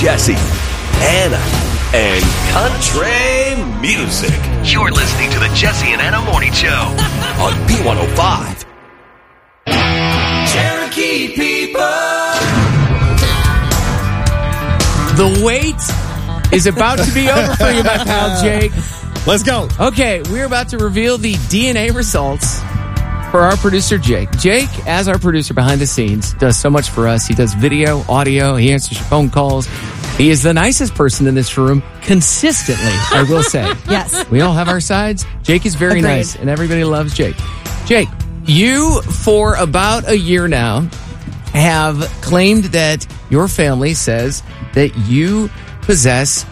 Jesse, Anna, and country music. You're listening to the Jesse and Anna Morning Show on B105. Cherokee people. The wait is about to be over for you, my pal Jake. Let's go. Okay, we're about to reveal the DNA results for our producer, Jake. Jake, as our producer behind the scenes, does so much for us. He does video, audio, he answers your phone calls. He is the nicest person in this room consistently, I will say. Yes. We all have our sides. Jake is very Agreed. nice, and everybody loves Jake. Jake, you, for about a year now, have claimed that your family says that you possess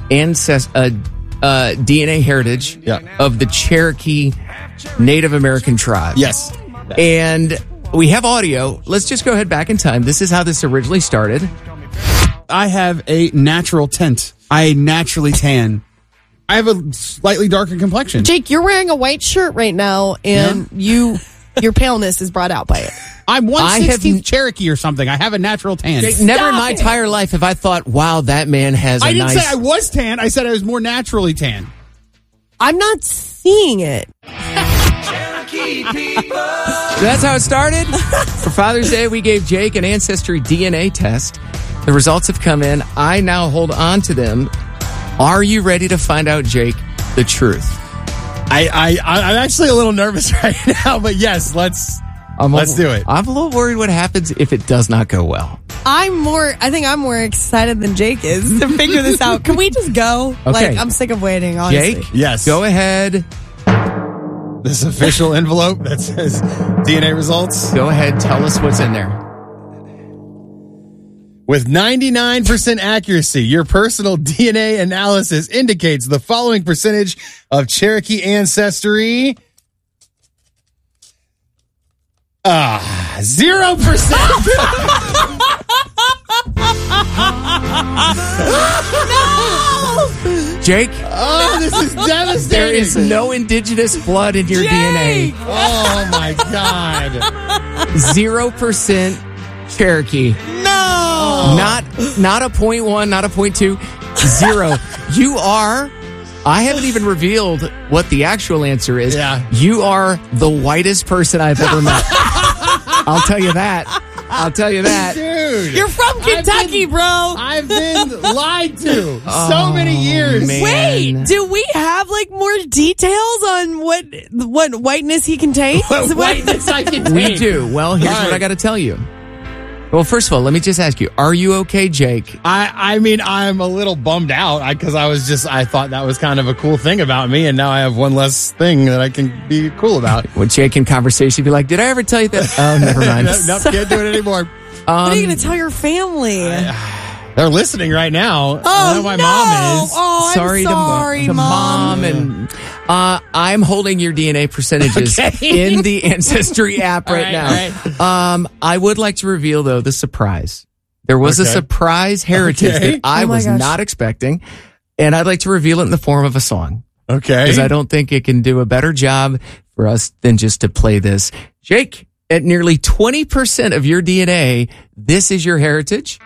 DNA heritage of the Cherokee Native American tribe. Yes. And we have audio. Let's just go ahead back in time. This is how this originally started. I have a natural tint. I naturally tan. I have a slightly darker complexion. Jake, you're wearing a white shirt right now, and your paleness is brought out by it. I'm 1/16 Cherokee or something. I have a natural tan. Jake, never in my entire life have I thought, wow, that man has I a didn't nice... say I was tan. I said I was more naturally tan. I'm not seeing it. Cherokee people. So that's how it started. For Father's Day, we gave Jake an Ancestry DNA test. The results have come in. I now hold on to them. Are you ready to find out, Jake, the truth? I'm actually a little nervous right now, but yes, let's do it. I'm a little worried what happens if it does not go well. I think I'm more excited than Jake is to figure this out. Can we just go? Okay. Like, I'm sick of waiting, honestly. Jake, Yes. go ahead. This official envelope that says DNA results. Go ahead. Tell us what's in there. With 99% accuracy, your personal DNA analysis indicates the following percentage of Cherokee ancestry. 0%. Jake, Oh, this is devastating. there is no indigenous blood in your DNA. Oh my God. 0% Cherokee. No. Not a 0.1, not a 0.2, 0. You are, I haven't even revealed what the actual answer is. Yeah. You are the whitest person I've ever met. I'll tell you that. Dude. You're from Kentucky, bro. I've been lied to so many years. man. Wait, do we have like more details on what whiteness he contains? What whiteness I can We take. do. Well, here's All right. what I got to tell you. Well, first of all, let me just ask you, are you okay, Jake? I mean, I'm a little bummed out because I thought that was kind of a cool thing about me, and now I have one less thing that I can be cool about. When Jake in conversation be like, did I ever tell you that? Oh, never mind. Nope, can't do it anymore. What are you going to tell your family? They're listening right now. I know my no. mom is. Oh, I'm sorry, to Mom. mom. And I'm holding your DNA percentages in the Ancestry app right now. I would like to reveal, though, the surprise. There was a surprise heritage that I was not expecting, and I'd like to reveal it in the form of a song. Okay. Because I don't think it can do a better job for us than just to play this. Jake, at nearly 20% of your DNA, this is your heritage.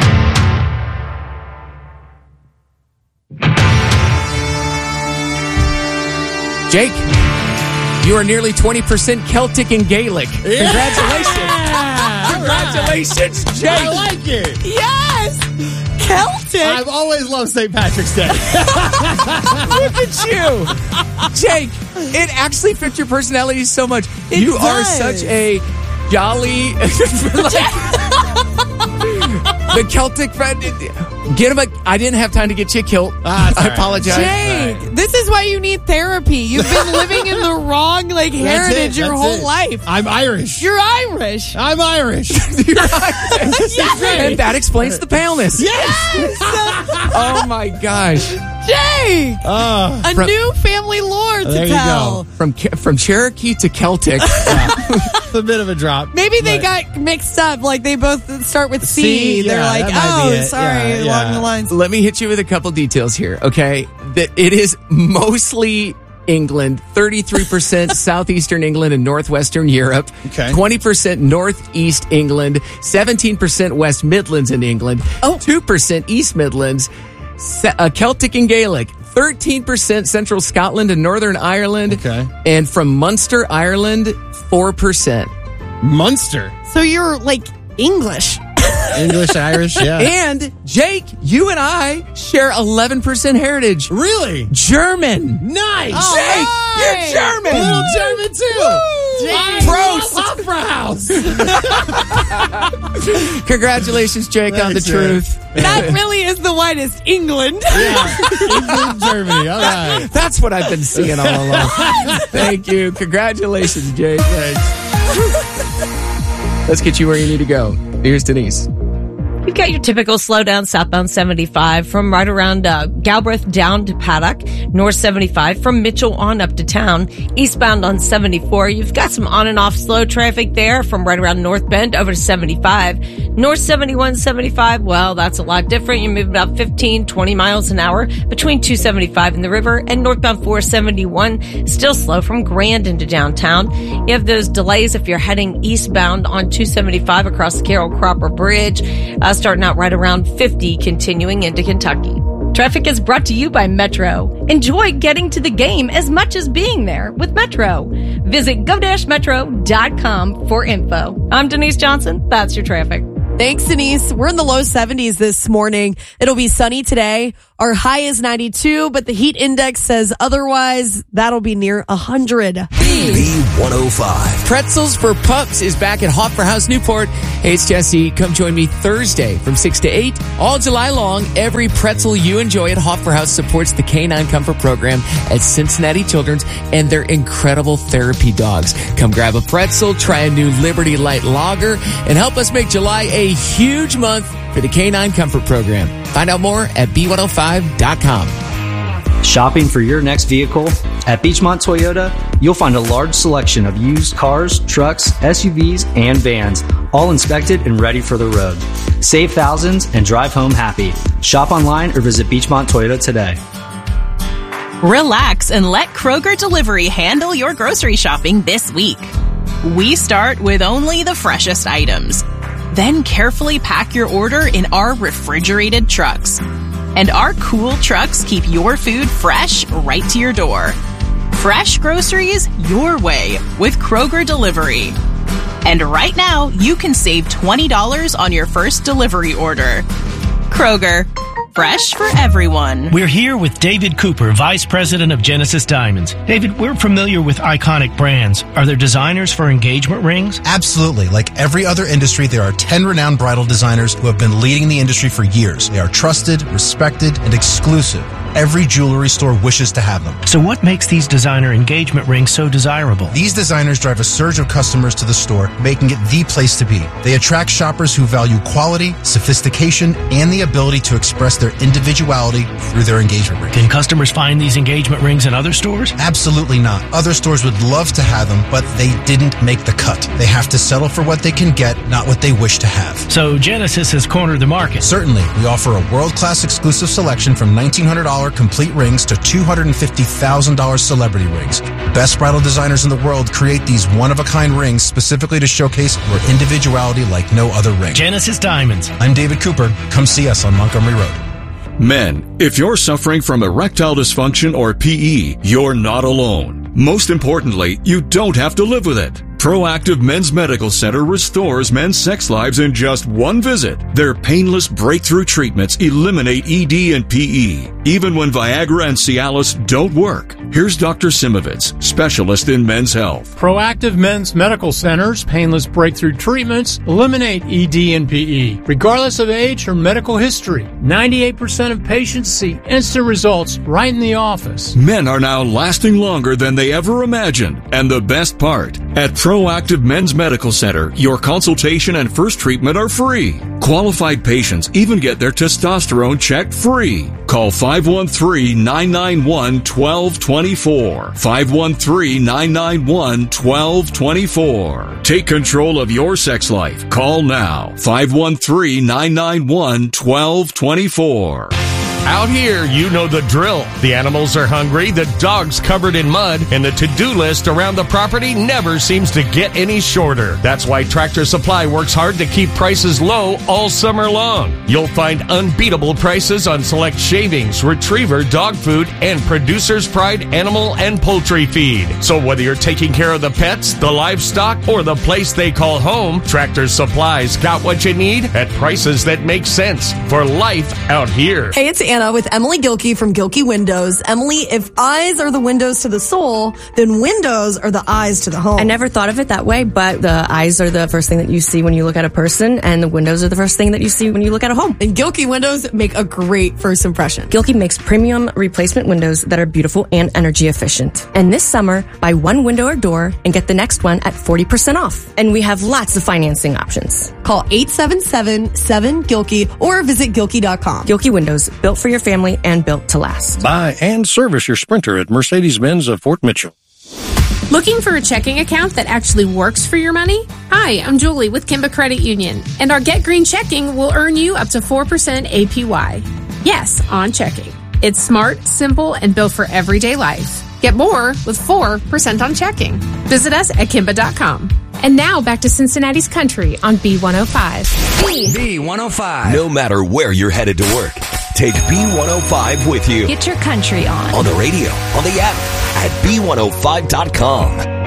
Jake, you are nearly 20% Celtic and Gaelic. Congratulations. Congratulations, Jake. I like it. Yes! Celtic! I've always loved St. Patrick's Day. Look at you. Jake, it actually fits your personality so much. You are does. such a jolly... the Celtic friend... Get him I didn't have time to get you a kilt. I apologize. Jake, this is why you need therapy. You've been living in the wrong heritage your whole life. I'm Irish. You're Irish. I'm Irish. You're Irish. And that explains the paleness. Yes. Oh my gosh. Jake! A From- new family lore to There you tell. go. From Cherokee to Celtic. It's a bit of a drop. Maybe they but- got mixed up. Like they both start with C. C, They're yeah, like, that might be it. sorry, Yeah, along the lines. Let me hit you with a couple details here, okay? That it is mostly England, 33% southeastern England and northwestern Europe, 20% northeast England, 17% West Midlands in England, 2% East Midlands, Celtic and Gaelic, 13% Central Scotland and Northern Ireland, and from Munster, Ireland, 4%. Munster? So you're like English. English, Irish, yeah. And Jake, you and I share 11% heritage. Really? German. Nice. Oh, Jake, you're German. A little German too. Prost. Congratulations, Jake, on the truth. That really is the widest. England. Yeah. England, Germany. All right. That's what I've been seeing all along. Thank you. Congratulations, Jake. Thanks. Let's get you where you need to go. Here's Denise. You've got your typical slowdown southbound 75 from right around Galbraith down to Paddock, north 75 from Mitchell on up to town, eastbound on 74. You've got some on and off slow traffic there from right around North Bend over to 75. North 71, 75, well, that's a lot different. You move about 15, 20 miles an hour between 275 and the river, and northbound 471 still slow from Grand into downtown. You have those delays if you're heading eastbound on 275 across the Carroll Cropper Bridge, starting out right around 50, continuing into Kentucky. Traffic is brought to you by Metro. Enjoy getting to the game as much as being there with Metro. Visit go-metro.com for info. I'm Denise Johnson. That's your traffic. Thanks, Denise. We're in the low 70s this morning. It'll be sunny today. Our high is 92, but the heat index says otherwise. That'll be near 100. B105. Pretzels for Pups is back at Hoffer House, Newport. Hey, it's Jesse. Come join me Thursday from 6 to 8. All July long, every pretzel you enjoy at Hoffer House supports the Canine Comfort Program at Cincinnati Children's and their incredible therapy dogs. Come grab a pretzel, try a new Liberty Light Lager, and help us make July a huge month for the Canine Comfort Program. Find out more at B105.com. Shopping for your next vehicle? At Beachmont Toyota, you'll find a large selection of used cars, trucks, SUVs, and vans, all inspected and ready for the road. Save thousands and drive home happy. Shop online or visit Beachmont Toyota today. Relax and let Kroger Delivery handle your grocery shopping this week. We start with only the freshest items. Then carefully pack your order in our refrigerated trucks. And our cool trucks keep your food fresh right to your door. Fresh groceries your way with Kroger Delivery. And right now, you can save $20 on your first delivery order. Kroger, fresh for everyone. We're here with David Cooper, Vice President of Genesis Diamonds. David, we're familiar with iconic brands. Are there designers for engagement rings? Absolutely. Like every other industry, there are 10 renowned bridal designers who have been leading the industry for years. They are trusted, respected, and exclusive. Every jewelry store wishes to have them. So what makes these designer engagement rings so desirable? These designers drive a surge of customers to the store, making it the place to be. They attract shoppers who value quality, sophistication, and the ability to express their individuality through their engagement ring. Can customers find these engagement rings in other stores? Absolutely not. Other stores would love to have them, but they didn't make the cut. They have to settle for what they can get, not what they wish to have. So Genesis has cornered the market. Certainly. We offer a world-class exclusive selection from $1,900 complete rings to $250,000 celebrity rings. Best bridal designers in the world create these one-of-a-kind rings specifically to showcase your individuality like no other ring. Genesis Diamonds. I'm David Cooper. Come see us on Montgomery Road. Men, if you're suffering from erectile dysfunction or PE, you're not alone. Most importantly, you don't have to live with it. Proactive Men's Medical Center restores men's sex lives in just one visit. Their painless breakthrough treatments eliminate ED and PE, even when Viagra and Cialis don't work. Here's Dr. Simovitz, specialist in men's health. Proactive Men's Medical Center's painless breakthrough treatments eliminate ED and PE, regardless of age or medical history. 98% of patients see instant results right in the office. Men are now lasting longer than they ever imagined. And the best part, at Proactive Men's Medical Center, your consultation and first treatment are free. Qualified patients even get their testosterone checked free. Call 513-991-1224. 513-991-1224. Take control of your sex life. Call now. 513-991-1224. Out here, you know the drill. The animals are hungry, the dog's covered in mud, and the to-do list around the property never seems to get any shorter. That's why Tractor Supply works hard to keep prices low all summer long. You'll find unbeatable prices on select shavings, retriever, dog food, and Producer's Pride animal and poultry feed. So whether you're taking care of the pets, the livestock, or the place they call home, Tractor Supply's got what you need at prices that make sense for life out here. Hey, it's Anna with Emily Gilkey from Gilkey Windows. Emily, if eyes are the windows to the soul, then windows are the eyes to the home. I never thought of it that way, but the eyes are the first thing that you see when you look at a person, and the windows are the first thing that you see when you look at a home. And Gilkey Windows make a great first impression. Gilkey makes premium replacement windows that are beautiful and energy efficient. And this summer, buy one window or door and get the next one at 40% off. And we have lots of financing options. Call 877-7-GILKEY or visit Gilkey.com. Gilkey Windows, built for your family and built to last. Buy and service your Sprinter at Mercedes-Benz of Fort Mitchell. Looking for a checking account that actually works for your money? Hi, I'm Julie with Kimba Credit Union, and our Get Green checking will earn you up to 4% APY. Yes, on checking. It's smart, simple, and built for everyday life. Get more with 4% on checking. Visit us at Kimba.com. And now back to Cincinnati's Country on B105. B105. No matter where you're headed to work, take B105 with you. Get your country on. On the radio, on the app, at B105.com.